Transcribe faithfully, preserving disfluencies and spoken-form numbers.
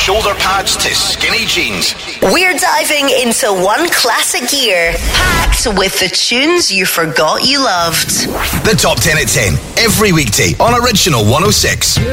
shoulder pads to skinny jeans. We're diving into one classic year, packed with the tunes you forgot you loved. The Top ten at ten, every weekday on Original one oh six.